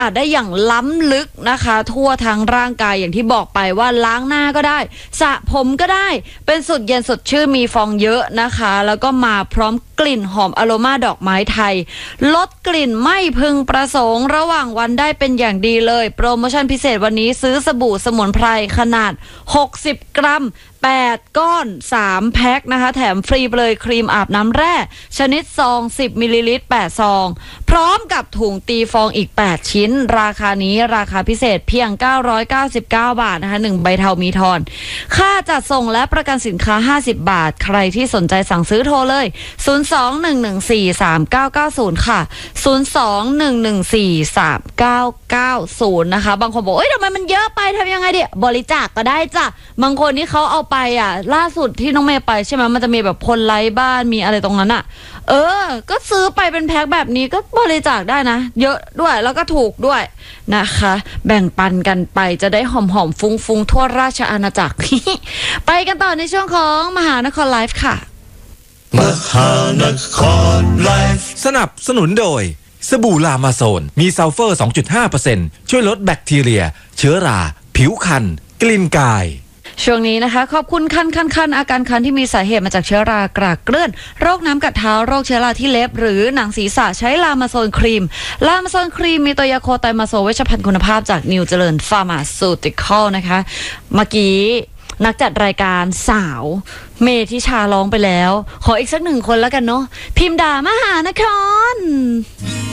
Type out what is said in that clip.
ได้อย่างล้ำลึกนะคะทั่วทั้งร่างกายอย่างที่บอกไปว่าล้างหน้าก็ได้สระผมก็ได้เป็นสุดเย็นสดชื่นมีฟองเยอะนะคะแล้วก็มาพร้อมกลิ่นหอมอโรมาดอกไม้ไทยลดกลิ่นไม่พึงประสงค์ระหว่างวันได้เป็นอย่างดีเลยโปรโมชั่นพิเศษวันนี้ซื้อสบู่สมุนไพรขนาด60 กรัม8 ก้อน3 แพ็คนะคะแถมฟรีไปเลยครีมอาบน้ำแร่ชนิดซอง10 มิลลิลิตร8 ซองพร้อมกับถุงตีฟองอีก8 ชิ้นราคานี้ราคาพิเศษเพียง999 บาทนะคะ1ใบเทามีทอนค่าจัดส่งและประกันสินค้า50 บาทใครที่สนใจสั่งซื้อโทรเลย02-114-3990ค่ะ02-114-3990นะคะบางคนบอกเอ้ยทำไมมันเยอะไปทำยังไงดิบริจาคก็ได้จ้ะบางคนที่เขาเอาไปล่าสุดที่น้องเมย์ไปใช่ไหมมันจะมีแบบคนไร้บ้านมีอะไรตรงนั้นก็ซื้อไปเป็นแพ็คแบบนี้ก็บริจาคได้นะเยอะด้วยแล้วก็ถูกด้วยนะคะแบ่งปันกันไปจะได้หอมๆฟุ้งๆทั่วราชอาณาจักร ไปกันต่อในช่วงของมหานครไลฟ์ค่ะมหานครไลฟ์สนับสนุนโดยสบู่ลามาโซนมีซัลเฟอร์ 2.5% ช่วยลดแบคทีเรียเชื้อราผิวคันกลิ่นกายช่วงนี้นะคะขอบคุณคันอาการคันที่มีสาเหตุมาจากเชื้อรากรากเกลื่อนโรคน้ำกัดเท้าโรคเชื้อราที่เล็บหรือหนังศีรษะใช้ลามาโซนครีมลามาโซนครีมมีตัวยาโคไตมาโซเวชภัณฑ์คุณภาพจากนิวเจริญฟาร์มาซูติคอลนะคะเมื่อกี้นักจัดรายการสาวเมธิชาร้องไปแล้วขออีกสัก1 คนแล้วกันเนาะพิมพ์ดามหานคร